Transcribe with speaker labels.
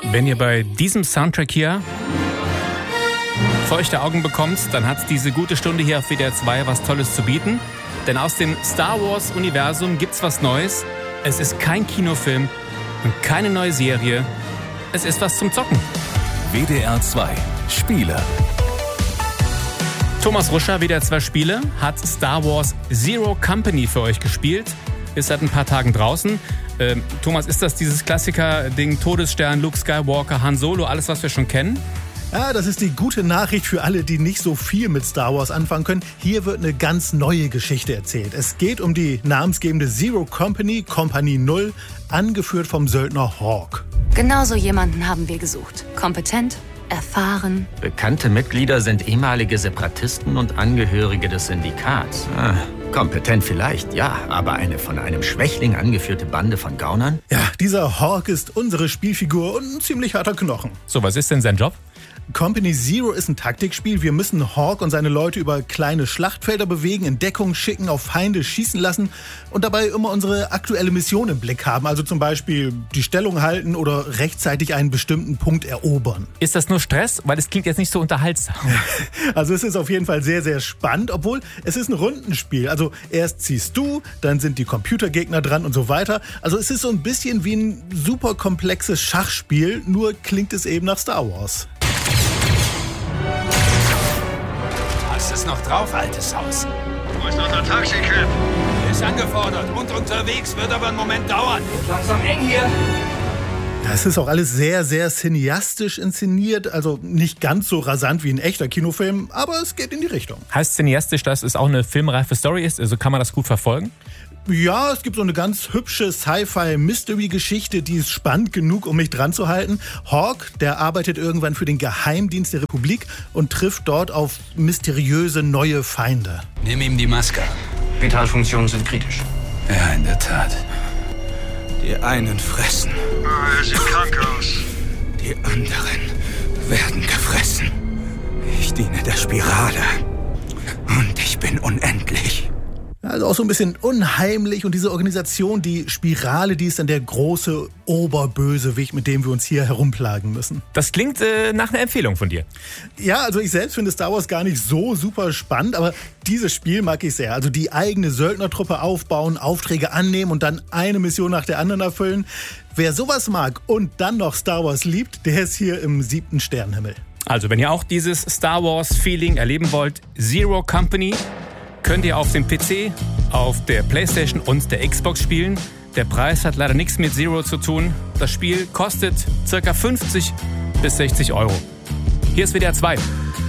Speaker 1: Wenn ihr bei diesem Soundtrack hier feuchte Augen bekommt, dann hat diese gute Stunde hier auf WDR 2 was Tolles zu bieten. Denn aus dem Star Wars-Universum gibt's was Neues. Es ist kein Kinofilm und keine neue Serie. Es ist was zum Zocken.
Speaker 2: WDR 2 Spiele.
Speaker 1: Thomas Ruscher, WDR 2 Spiele, hat Star Wars Zero Company für euch gespielt. Ist seit ein paar Tagen draußen. Thomas, ist das dieses Klassiker-Ding, Todesstern, Luke Skywalker, Han Solo, alles, was wir schon kennen?
Speaker 3: Ja, das ist die gute Nachricht für alle, die nicht so viel mit Star Wars anfangen können. Hier wird eine ganz neue Geschichte erzählt. Es geht um die namensgebende Zero Company, Kompanie 0, angeführt vom Söldner Hawk.
Speaker 4: Genau so jemanden haben wir gesucht. Kompetent, erfahren.
Speaker 5: Bekannte Mitglieder sind ehemalige Separatisten und Angehörige des Syndikats. Kompetent vielleicht, ja, aber eine von einem Schwächling angeführte Bande von Gaunern?
Speaker 3: Ja, dieser Hawk ist unsere Spielfigur und ein ziemlich harter Knochen.
Speaker 1: So, was ist denn sein Job?
Speaker 3: Company Zero ist ein Taktikspiel. Wir müssen Hawk und seine Leute über kleine Schlachtfelder bewegen, in Deckung schicken, auf Feinde schießen lassen und dabei immer unsere aktuelle Mission im Blick haben. Also zum Beispiel die Stellung halten oder rechtzeitig einen bestimmten Punkt erobern.
Speaker 1: Ist das nur Stress? Weil es klingt jetzt nicht so unterhaltsam.
Speaker 3: Also es ist auf jeden Fall sehr, sehr spannend, obwohl es ist ein Rundenspiel. Also erst ziehst du, dann sind die Computergegner dran und so weiter. Also es ist so ein bisschen wie ein super komplexes Schachspiel, nur klingt es eben nach Star Wars.
Speaker 6: Hast es noch drauf, altes Haus?
Speaker 7: Wo ist unser Taxi-Cab?
Speaker 6: Ist angefordert und unterwegs, wird aber einen Moment dauern.
Speaker 7: Langsam eng hier.
Speaker 3: Ja, es ist auch alles sehr, sehr cineastisch inszeniert. Also nicht ganz so rasant wie ein echter Kinofilm, aber es geht in die Richtung.
Speaker 1: Heißt cineastisch, dass es auch eine filmreife Story ist? Also kann man das gut verfolgen?
Speaker 3: Ja, es gibt so eine ganz hübsche Sci-Fi-Mystery-Geschichte, die ist spannend genug, um mich dran zu halten. Hawk, der arbeitet irgendwann für den Geheimdienst der Republik und trifft dort auf mysteriöse neue Feinde.
Speaker 6: Nimm ihm die Maske ab.
Speaker 7: Vitalfunktionen sind kritisch.
Speaker 6: Ja, in der Tat.
Speaker 7: Die einen fressen.
Speaker 8: Er sieht krank aus.
Speaker 7: Die anderen werden gefressen. Ich diene der Spirale. Und ich bin unendlich.
Speaker 3: Also auch so ein bisschen unheimlich und diese Organisation, die Spirale, die ist dann der große Oberbösewicht, mit dem wir uns hier herumplagen müssen.
Speaker 1: Das klingt nach einer Empfehlung von dir.
Speaker 3: Ja, also ich selbst finde Star Wars gar nicht so super spannend, aber dieses Spiel mag ich sehr. Also die eigene Söldnertruppe aufbauen, Aufträge annehmen und dann eine Mission nach der anderen erfüllen. Wer sowas mag und dann noch Star Wars liebt, der ist hier im 7. Sternenhimmel.
Speaker 1: Also wenn ihr auch dieses Star Wars-Feeling erleben wollt, Zero Company könnt ihr auf dem PC, auf der PlayStation und der Xbox spielen. Der Preis hat leider nichts mit Zero zu tun. Das Spiel kostet ca. 50 bis 60 Euro. Hier ist WDR 2.